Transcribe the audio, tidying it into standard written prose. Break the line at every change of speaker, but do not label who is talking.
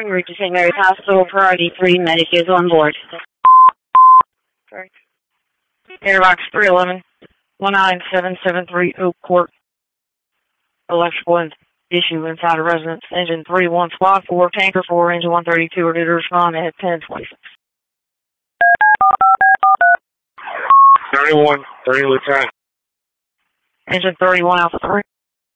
Spring Ridge to St. Mary's Hospital. Priority 3 medic is on board.
Sorry.
Airbox 311, 19773 Oak Court. Electrical issue inside a residence. Engine 31, Squad 4, Tanker 4, Engine 132 are due to respond at 10:26.
31, 30 Lieutenant.
Engine 31, Alpha 3.